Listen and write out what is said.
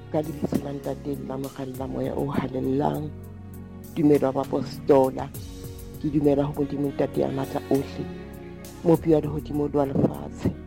Ka lebitso la Ntate la Morena Moya o halellang, dumela bapostola, ke dumela ho Modimo Ntate ya matla ohle, mopi wa lehodimo le wa lefatshe.